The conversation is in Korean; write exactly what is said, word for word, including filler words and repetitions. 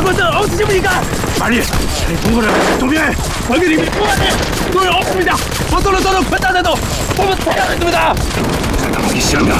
하는 것은 없으십니까? 빨리 동굴을 동명해. 거기님이 무한해 노예 없습니다. 버스로 저는 편단해도 보면 태양했습니다. 나가기 싫은가?